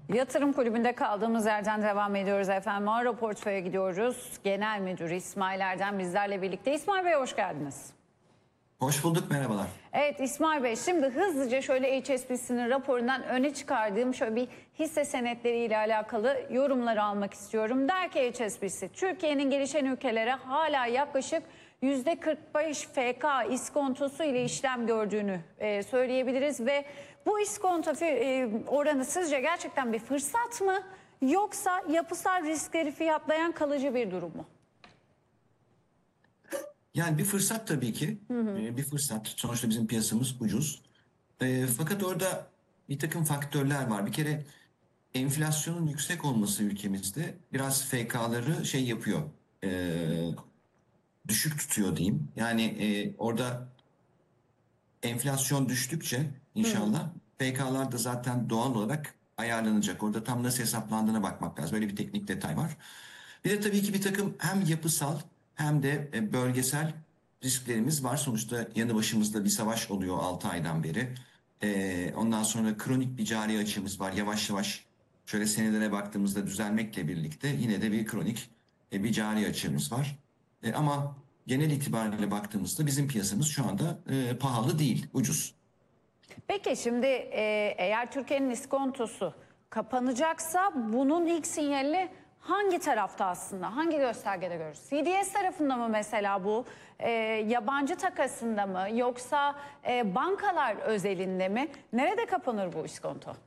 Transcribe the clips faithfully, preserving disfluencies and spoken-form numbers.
Yatırım Kulübü'nde kaldığımız yerden devam ediyoruz efendim. Ağro Portföy'e gidiyoruz. Genel Müdür İsmail Erdem bizlerle birlikte. İsmail Bey hoş geldiniz. Hoş bulduk, merhabalar. Evet İsmail Bey, şimdi hızlıca şöyle H S B C'nin raporundan öne çıkardığım şöyle bir hisse senetleri ile alakalı yorumları almak istiyorum. Der ki H S B C, Türkiye'nin gelişen ülkelere hala yaklaşık yüzde kırk beş F K iskontosu ile işlem gördüğünü e, söyleyebiliriz ve bu iskonto e, oranı sizce gerçekten bir fırsat mı yoksa yapısal riskleri fiyatlayan kalıcı bir durum mu? Yani bir fırsat tabii ki, hı hı. Ee, bir fırsat. Sonuçta bizim piyasamız ucuz. Ee, fakat orada bir takım faktörler var. Bir kere enflasyonun yüksek olması ülkemizde biraz F K'ları şey yapıyor, ee, düşük tutuyor diyeyim. Yani e, orada enflasyon düştükçe inşallah hı hı. F K'lar da zaten doğal olarak ayarlanacak. Orada tam nasıl hesaplandığına bakmak lazım. Böyle bir teknik detay var. Bir de tabii ki bir takım hem yapısal hem de bölgesel risklerimiz var. Sonuçta yanı başımızda bir savaş oluyor altı aydan beri. Ee, ondan sonra kronik bir cari açığımız var. Yavaş yavaş şöyle senelere baktığımızda düzelmekle birlikte yine de bir kronik e, bir cari açığımız var. E, ama genel itibariyle baktığımızda bizim piyasamız şu anda e, pahalı değil, ucuz. Peki şimdi e, eğer Türkiye'nin iskontosu kapanacaksa bunun ilk sinyali hangi tarafta aslında? Hangi göstergede görürüz? C D S tarafında mı mesela bu? E, yabancı takasında mı? Yoksa e, bankalar özelinde mi? Nerede kapanır bu iskonto?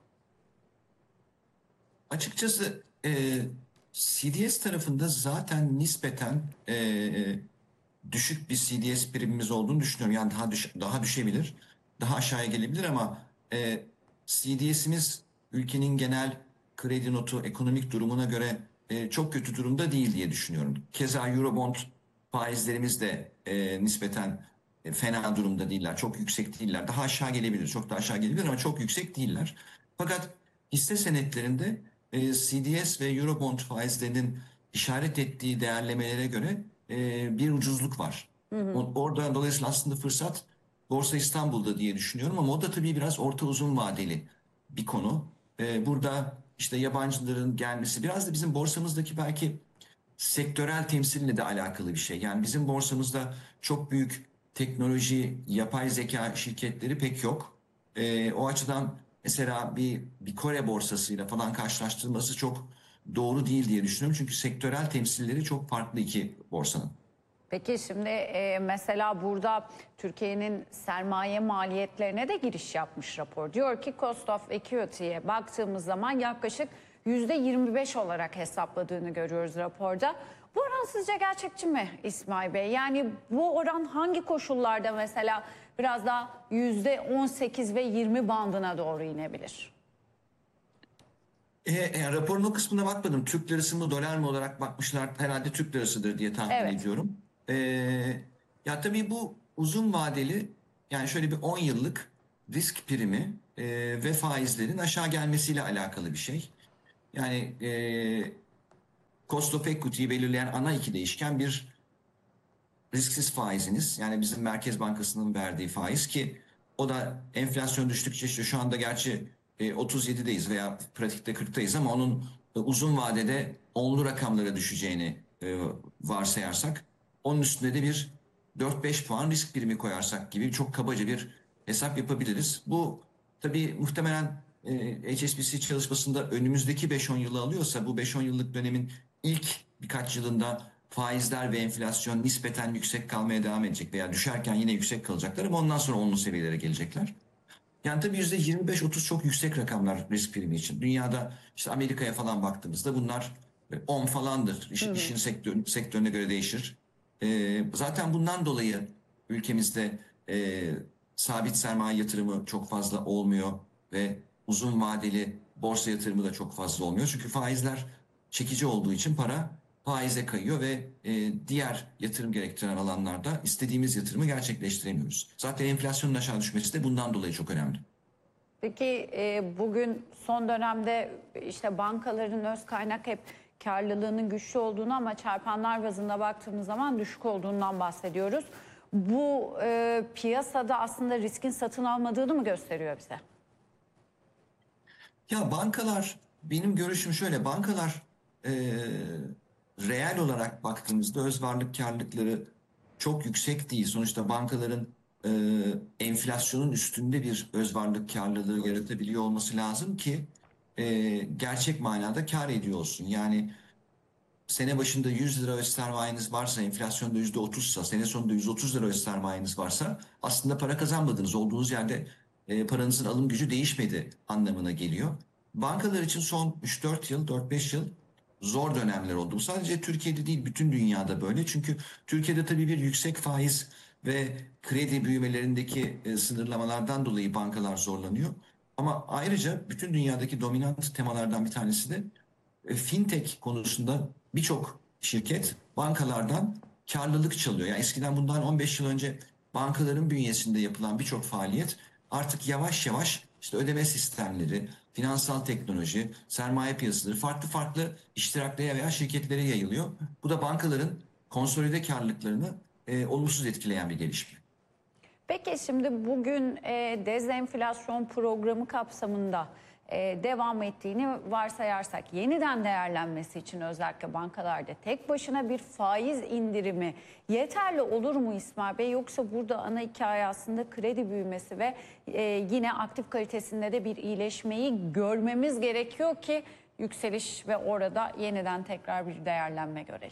Açıkçası e, C D S tarafında zaten nispeten e, düşük bir C D S primimiz olduğunu düşünüyorum. Yani daha düş daha düşebilir, daha aşağıya gelebilir ama e, C D S'imiz ülkenin genel kredi notu, ekonomik durumuna göre e, çok kötü durumda değil diye düşünüyorum. Keza Eurobond faizlerimiz de e, nispeten e, fena durumda değiller, çok yüksek değiller. Daha aşağı gelebilir, çok da aşağı gelebilir ama çok yüksek değiller. Fakat hisse senetlerinde e, C D S ve Eurobond faizlerinin işaret ettiği değerlemelere göre e, bir ucuzluk var. Hı hı. Oradan dolayısıyla aslında fırsat Borsa İstanbul'da diye düşünüyorum ama o da tabii biraz orta uzun vadeli bir konu. E, burada işte yabancıların gelmesi biraz da bizim borsamızdaki belki sektörel temsille de alakalı bir şey. Yani bizim borsamızda çok büyük teknoloji, yapay zeka şirketleri pek yok. E, o açıdan mesela bir, bir Kore borsasıyla falan karşılaştırılması çok doğru değil diye düşünüyorum. Çünkü sektörel temsilleri çok farklı iki borsanın. Peki şimdi e, mesela burada Türkiye'nin sermaye maliyetlerine de giriş yapmış rapor. Diyor ki Cost of Equity'ye baktığımız zaman yaklaşık yüzde yirmi beş olarak hesapladığını görüyoruz raporda. Bu oran sizce gerçekçi mi İsmail Bey? Yani bu oran hangi koşullarda mesela biraz daha yüzde on sekiz ve yirmi bandına doğru inebilir? E, e, raporun o kısmına bakmadım. Türk lirası mı dolar mı olarak bakmışlar. Herhalde Türk lirasıdır diye tahmin Evet. ediyorum. E, ya tabii bu uzun vadeli yani şöyle bir on yıllık risk primi e, ve faizlerin aşağı gelmesiyle alakalı bir şey. Yani e, cost of equity'yi belirleyen ana iki değişken bir risksiz faiziniz. Yani bizim Merkez Bankası'nın verdiği faiz ki o da enflasyon düştükçe işte şu anda gerçi e, otuz yedideyiz veya pratikte kırktayız ama onun e, uzun vadede onlu rakamlara düşeceğini e, varsayarsak onun üstünde de bir dört beş puan risk primi koyarsak gibi çok kabaca bir hesap yapabiliriz. Bu tabii muhtemelen e, H S B C çalışmasında önümüzdeki beş on yılı alıyorsa bu beş on yıllık dönemin ilk birkaç yılında faizler ve enflasyon nispeten yüksek kalmaya devam edecek veya düşerken yine yüksek kalacaklar ama ondan sonra onlu seviyelere gelecekler. Yani tabii yüzde yirmi beş otuz çok yüksek rakamlar risk primi için. Dünyada işte Amerika'ya falan baktığımızda bunlar on falandır. İş, hı hı. İşin sektör, sektörüne göre değişir. Ee, zaten bundan dolayı ülkemizde e, sabit sermaye yatırımı çok fazla olmuyor ve uzun vadeli borsa yatırımı da çok fazla olmuyor. Çünkü faizler çekici olduğu için para faize kayıyor ve e, diğer yatırım gerektiren alanlarda istediğimiz yatırımı gerçekleştiremiyoruz. Zaten enflasyonun aşağı düşmesi de bundan dolayı çok önemli. Peki e, bugün son dönemde işte bankaların öz kaynak hep karlılığının güçlü olduğunu ama çarpanlar bazında baktığımız zaman düşük olduğundan bahsediyoruz. Bu e, piyasada aslında riskin satın almadığını mı gösteriyor bize? Ya bankalar benim görüşüm şöyle. Bankalar e, reel olarak baktığımızda öz varlık karlılıkları çok yüksek değil. Sonuçta bankaların e, enflasyonun üstünde bir öz varlık karlılığı yaratabiliyor olması lazım ki e, gerçek manada kar ediyor olsun. Yani sene başında yüz lira öz sermayeniz varsa, enflasyonda yüzde otuzsa, sene sonunda yüz otuz lira öz sermayeniz varsa aslında para kazanmadınız. Olduğunuz yerde e, paranızın alım gücü değişmedi anlamına geliyor. Bankalar için son üç dört yıl, dört beş yıl zor dönemler oldu. Bu sadece Türkiye'de değil, bütün dünyada böyle. Çünkü Türkiye'de tabii bir yüksek faiz ve kredi büyümelerindeki e, sınırlamalardan dolayı bankalar zorlanıyor. Ama ayrıca bütün dünyadaki dominant temalardan bir tanesi de e, fintech konusunda birçok şirket bankalardan karlılık çalıyor. Yani eskiden bundan on beş yıl önce bankaların bünyesinde yapılan birçok faaliyet artık yavaş yavaş işte ödeme sistemleri, finansal teknoloji, sermaye piyasaları farklı farklı iştiraklere veya şirketlere yayılıyor. Bu da bankaların konsolide karlılıklarını e, olumsuz etkileyen bir gelişme. Peki şimdi bugün e, dezenflasyon programı kapsamında e, devam ettiğini varsayarsak yeniden değerlenmesi için özellikle bankalarda tek başına bir faiz indirimi yeterli olur mu İsmail Bey? Yoksa burada ana hikaye aslında kredi büyümesi ve e, yine aktif kalitesinde de bir iyileşmeyi görmemiz gerekiyor ki yükseliş ve orada yeniden tekrar bir değerlenme görelim.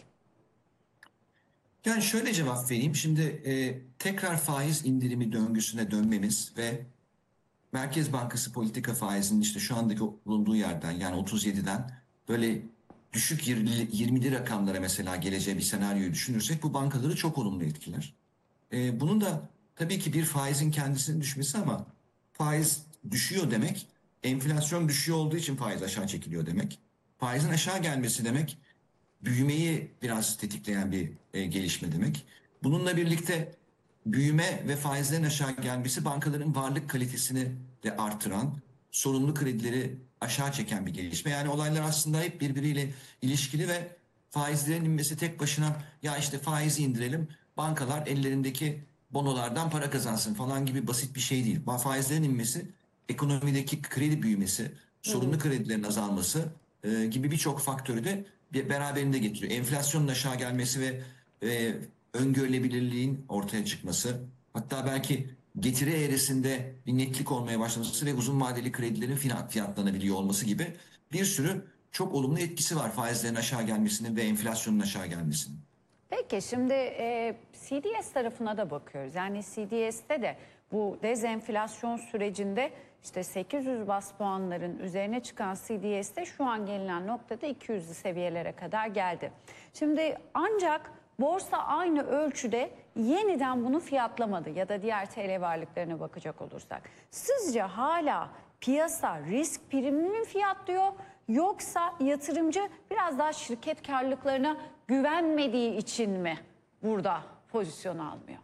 Yani şöyle cevap vereyim. Şimdi e, tekrar faiz indirimi döngüsüne dönmemiz ve Merkez Bankası politika faizinin işte şu andaki bulunduğu yerden yani otuz yediden böyle düşük yirmili, yirmili rakamlara mesela geleceği bir senaryoyu düşünürsek bu bankaları çok olumlu etkiler. Ee, bunun da tabii ki bir faizin kendisinin düşmesi ama faiz düşüyor demek enflasyon düşüyor olduğu için faiz aşağı çekiliyor demek. Faizin aşağı gelmesi demek büyümeyi biraz tetikleyen bir e, gelişme demek. Bununla birlikte büyüme ve faizlerin aşağı gelmesi bankaların varlık kalitesini de artıran, sorunlu kredileri aşağı çeken bir gelişme. Yani olaylar aslında hep birbiriyle ilişkili ve faizlerin inmesi tek başına ya işte faizi indirelim, bankalar ellerindeki bonolardan para kazansın falan gibi basit bir şey değil. Faizlerin inmesi, ekonomideki kredi büyümesi, sorunlu kredilerin azalması e, gibi birçok faktörü de bir- beraberinde getiriyor. Enflasyonun aşağı gelmesi ve e, öngörülebilirliğin ortaya çıkması, hatta belki getiri eğrisinde bir netlik olmaya başlaması ve uzun vadeli kredilerin fiyat, fiyatlanabiliyor olması gibi bir sürü çok olumlu etkisi var faizlerin aşağı gelmesinin ve enflasyonun aşağı gelmesinin. Peki şimdi e, C D S tarafına da bakıyoruz. Yani C D S'te de bu dezenflasyon sürecinde işte sekiz yüz bas puanların üzerine çıkan C D S'te şu an gelinen noktada iki yüzlü seviyelere kadar geldi. Şimdi ancak borsa aynı ölçüde yeniden bunu fiyatlamadı ya da diğer T L varlıklarına bakacak olursak. Sizce hala piyasa risk primini mi fiyatlıyor? Yoksa yatırımcı biraz daha şirket karlılıklarına güvenmediği için mi burada pozisyon almıyor?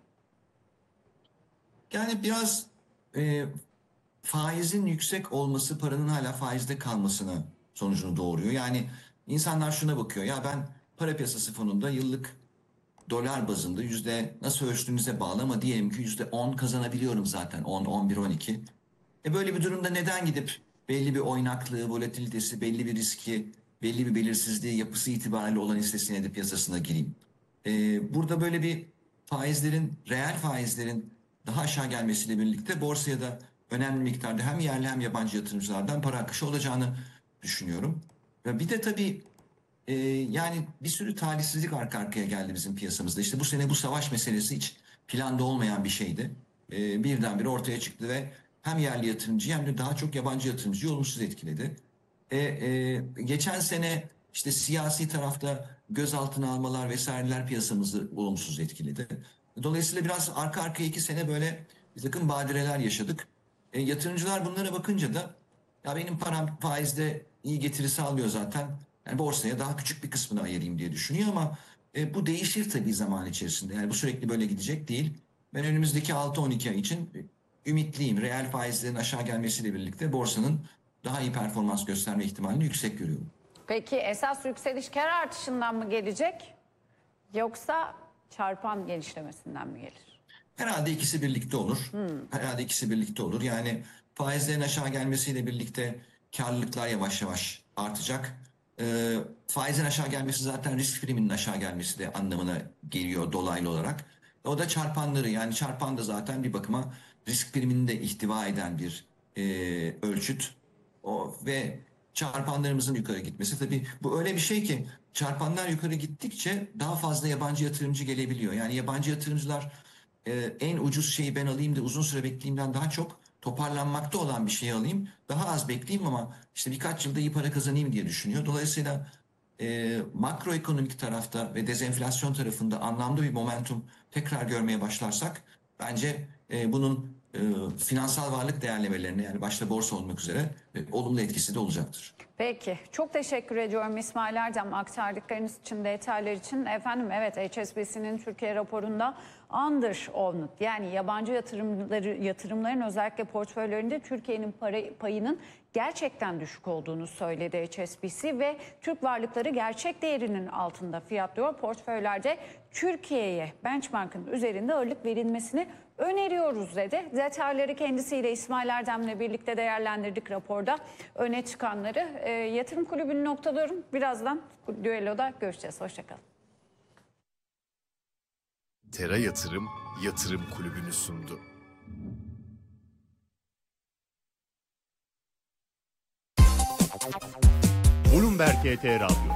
Yani biraz e, faizin yüksek olması paranın hala faizde kalmasını sonucunu doğuruyor. Yani insanlar şuna bakıyor ya ben para piyasası fonunda yıllık dolar bazında yüzde nasıl ölçtüğünüze bağlı ama diyelim ki yüzde on kazanabiliyorum zaten on, on bir, on iki. E böyle bir durumda neden gidip belli bir oynaklığı, volatilitesi, belli bir riski, belli bir belirsizliği yapısı itibariyle olan hisse senedi piyasasına gireyim? E, burada böyle bir faizlerin, reel faizlerin daha aşağı gelmesiyle birlikte borsaya da önemli miktarda hem yerli hem yabancı yatırımcılardan para akışı olacağını düşünüyorum. Ve bir de tabii ee, yani bir sürü talihsizlik arka arkaya geldi bizim piyasamızda. İşte bu sene bu savaş meselesi hiç planda olmayan bir şeydi. Ee, birdenbire ortaya çıktı ve hem yerli yatırımcıyı hem de daha çok yabancı yatırımcıyı olumsuz etkiledi. E, e, geçen sene işte siyasi tarafta gözaltına almalar vesaireler piyasamızı olumsuz etkiledi. Dolayısıyla biraz arka arkaya iki sene böyle bir takım badireler yaşadık. E, yatırımcılar bunlara bakınca da ya benim param faizde iyi getiri sağlıyor zaten. Yani borsaya daha küçük bir kısmını ayırayım diye düşünüyor ama e, bu değişir tabii zaman içerisinde. Yani bu sürekli böyle gidecek değil. Ben önümüzdeki altı on iki ay için e, ümitliyim. Reel faizlerin aşağı gelmesiyle birlikte borsanın daha iyi performans gösterme ihtimalini yüksek görüyorum. Peki esas yükseliş kar artışından mı gelecek yoksa çarpan genişlemesinden mi gelir? Herhalde ikisi birlikte olur. Herhalde ikisi birlikte olur. Yani faizlerin aşağı gelmesiyle birlikte karlılıklar yavaş yavaş artacak. E, faizin aşağı gelmesi zaten risk priminin aşağı gelmesi de anlamına geliyor dolaylı olarak. O da çarpanları, yani çarpan da zaten bir bakıma risk primini de ihtiva eden bir e, ölçüt. O ve çarpanlarımızın yukarı gitmesi, tabii bu öyle bir şey ki çarpanlar yukarı gittikçe daha fazla yabancı yatırımcı gelebiliyor. Yani yabancı yatırımcılar e, en ucuz şeyi ben alayım da uzun süre bekleyeyimden daha çok toparlanmakta olan bir şey alayım. Daha az bekleyeyim ama işte birkaç yılda iyi para kazanayım diye düşünüyor. Dolayısıyla e, makroekonomik tarafta ve dezenflasyon tarafında anlamda bir momentum tekrar görmeye başlarsak bence e, bunun e, finansal varlık değerlemelerine, yani başta borsa olmak üzere e, olumlu etkisi de olacaktır. Peki, çok teşekkür ediyorum İsmail Erdem aktardıklarınız için, detaylar için. Efendim evet, H S B C'nin Türkiye raporunda under owned, yani yabancı yatırımları, yatırımların özellikle portföylerinde Türkiye'nin para, payının gerçekten düşük olduğunu söyledi H S B C ve Türk varlıkları gerçek değerinin altında fiyatlıyor. Portföylerde Türkiye'ye benchmark'ın üzerinde ağırlık verilmesini öneriyoruz dedi. Detayları kendisiyle İsmail Erdem'le birlikte değerlendirdik raporda. Öne çıkanları e, yatırım kulübünü noktalıyorum. Birazdan düelloda görüşeceğiz. Hoşçakalın. Tera Yatırım Yatırım Kulübü'nü sundu. Bloomberg H T Radyo,